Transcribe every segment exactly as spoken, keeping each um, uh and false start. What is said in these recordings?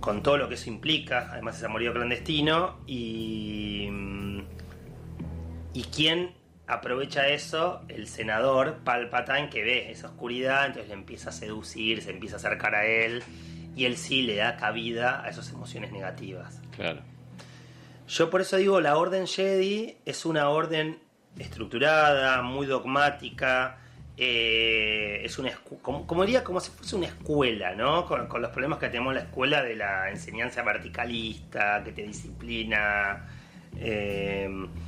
con todo lo que eso implica, además es amorío clandestino, y, y quién aprovecha eso, el senador Palpatine, que ve esa oscuridad, entonces le empieza a seducir, se empieza a acercar a él, y él sí le da cabida a esas emociones negativas. Claro. Yo por eso digo, la Orden Jedi es una orden estructurada, muy dogmática, eh, es una escu- como, como diría, como si fuese una escuela, ¿no? Con, con los problemas que tenemos en la escuela de la enseñanza verticalista, que te disciplina. Eh,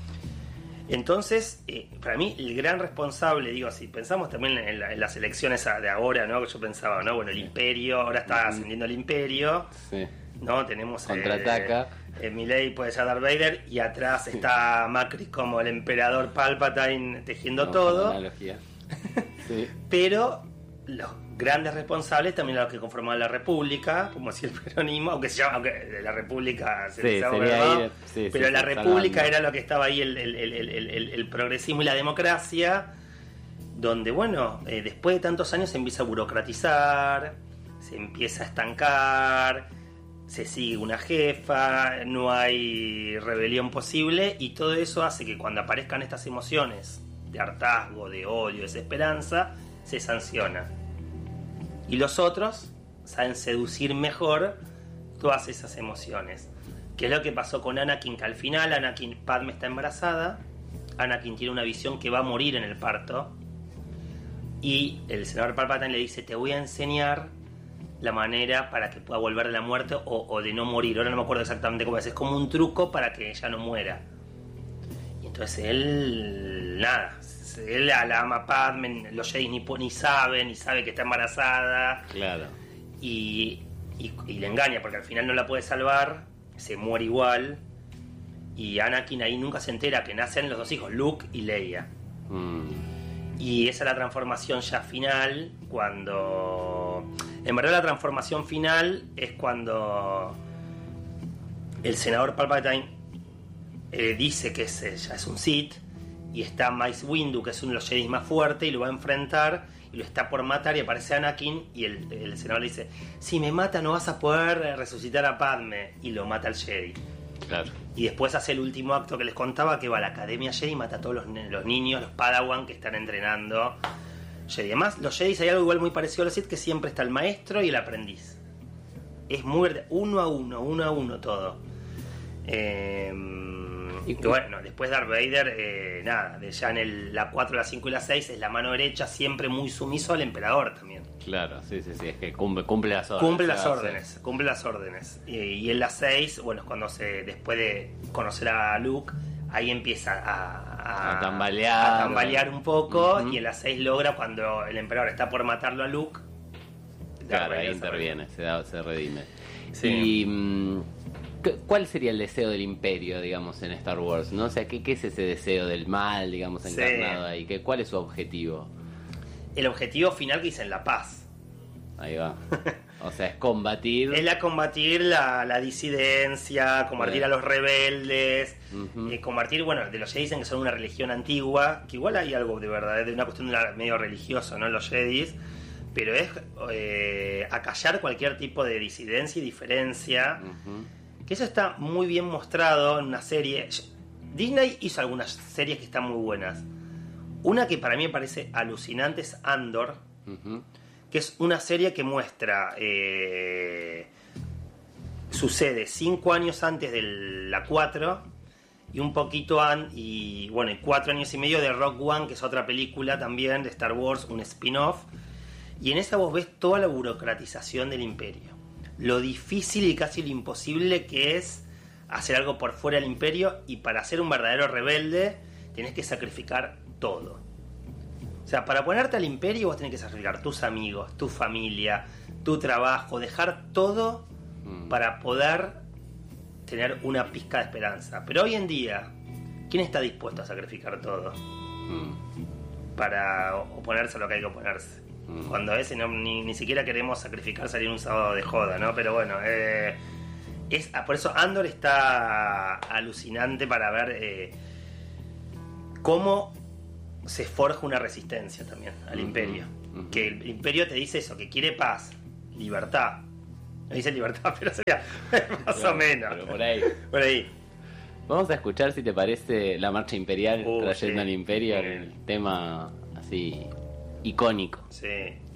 entonces, eh, para mí, el gran responsable, digo, si pensamos también en, la, en las elecciones de ahora, ¿no? Que yo pensaba, ¿no? Bueno, el Imperio, ahora está ascendiendo el Imperio, sí. ¿no? Tenemos... Contraataca. Eh, Milei puede ser Darth Vader y atrás está Macri como el emperador Palpatine tejiendo no, todo. Sí. Pero los grandes responsables también eran los que conformaban la República, como si el peronismo, aunque se llama, aunque la República se sí, sería ir, sí, pero sí, la República salando. era lo que estaba ahí, el, el, el, el, el, el progresismo y la democracia, donde bueno, eh, después de tantos años se empieza a burocratizar, se empieza a estancar, se sigue una jefa, no hay rebelión posible, y todo eso hace que cuando aparezcan estas emociones de hartazgo, de odio, de desesperanza, se sanciona. Y los otros saben seducir mejor todas esas emociones. Que es lo que pasó con Anakin, que al final Anakin, Padme está embarazada, Anakin tiene una visión que va a morir en el parto, y el senador Palpatine le dice, te voy a enseñar la manera para que pueda volver de la muerte o, o de no morir. Ahora no me acuerdo exactamente cómo es. Es como un truco para que ella no muera. Y entonces él, nada, él la, la ama Padme, los Jedi ni, ni saben, ni sabe que está embarazada. Claro. Y, y, y le engaña porque al final no la puede salvar, se muere igual. Y Anakin ahí nunca se entera que nacen los dos hijos, Luke y Leia. Mm. Y esa es la transformación ya final, cuando... En verdad la transformación final es cuando el senador Palpatine eh, dice que es, ya es un Sith, y está Mace Windu, que es uno de los Jedi más fuertes, y lo va a enfrentar, y lo está por matar, y aparece Anakin, y el, el senador le dice, si me mata no vas a poder resucitar a Padme, y lo mata al Jedi. Claro. Y después hace el último acto que les contaba, que va a la Academia Jedi y mata a todos los, los niños, los Padawan que están entrenando Jedi. Además, los Jedi hay algo igual muy parecido a los Sith, que siempre está el maestro y el aprendiz. Es muy uno a uno, uno a uno todo. Eh, y bueno, después Darth Vader, eh, nada, de ya en el, la cuatro, la cinco y la seis es la mano derecha, siempre muy sumiso al emperador también. Claro, sí, sí, sí, es que cumple, cumple las órdenes. Cumple las órdenes, cumple las órdenes. Y, y en la seis, bueno, es cuando se, después de conocer a Luke, ahí empieza a, a, a tambalear, a tambalear un poco, uh-huh. Y en la seis logra cuando el emperador está por matarlo a Luke. Claro, ahí interviene, se, da, se redime. Sí. Y ¿cuál sería el deseo del Imperio, digamos, en Star Wars? ¿No? O sea, ¿qué, qué es ese deseo del mal, digamos, encarnado sí. ahí? ¿Qué, ¿Cuál es su objetivo? El objetivo final que dicen la paz. Ahí va. O sea, es combatir. Es la combatir la, la disidencia, combatir sí. a los rebeldes, uh-huh. eh, combatir, bueno, de los Jedi dicen que son una religión antigua, que igual hay algo de verdad, de una cuestión de medio religioso, ¿no? Los Jedi, pero es eh, acallar cualquier tipo de disidencia y diferencia. Uh-huh. Que eso está muy bien mostrado en una serie. Disney hizo algunas series que están muy buenas. Una que para mí me parece alucinante es Andor, uh-huh. que es una serie que muestra eh, sucede cinco años antes de la cuatro y un poquito an, y bueno, y cuatro años y medio de Rogue One, que es otra película también de Star Wars, un spin-off, y en esa vos ves toda la burocratización del Imperio, lo difícil y casi lo imposible que es hacer algo por fuera del Imperio, y para ser un verdadero rebelde tenés que sacrificar todo. O sea, para ponerte al Imperio vos tenés que sacrificar tus amigos, tu familia, tu trabajo, dejar todo mm. para poder tener una pizca de esperanza. Pero hoy en día, ¿quién está dispuesto a sacrificar todo? Mm. Para oponerse a lo que hay que oponerse. Mm. Cuando a veces no, ni, ni siquiera queremos sacrificar salir un sábado de joda, ¿no? Pero bueno, eh, es, por eso Andor está alucinante para ver eh, cómo se forja una resistencia también al uh-huh, Imperio. Uh-huh. Que el Imperio te dice eso, que quiere paz, libertad, No dice libertad, pero sería más Claro, o menos. pero por ahí. Por ahí. Vamos a escuchar, si te parece, la marcha imperial, Uh, trayendo sí. al imperio, Sí. el tema así icónico. Sí.